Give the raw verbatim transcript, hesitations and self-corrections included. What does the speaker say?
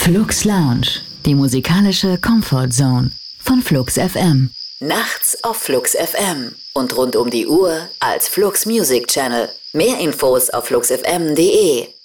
Flux Lounge, die musikalische Comfort Zone von Flux F M. Nachts auf Flux F M und rund um die Uhr als Flux Music Channel. Mehr Infos auf flux f m punkt d e.